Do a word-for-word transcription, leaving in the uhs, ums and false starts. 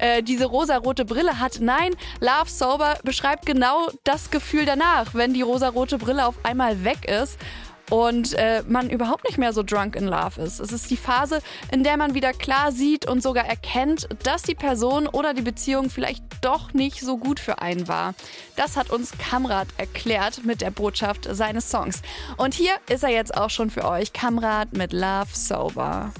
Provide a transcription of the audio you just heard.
äh, diese rosarote Brille hat. Nein, Love Sober beschreibt genau das Gefühl danach, wenn die rosarote Brille auf einmal weg ist und äh, man überhaupt nicht mehr so drunk in love ist. Es ist die Phase, in der man wieder klar sieht und sogar erkennt, dass die Person oder die Beziehung vielleicht doch nicht so gut für einen war. Das hat uns Kamrat erklärt mit der Botschaft seines Songs. Und hier ist er jetzt auch schon für euch, Kamrat mit Love Sober.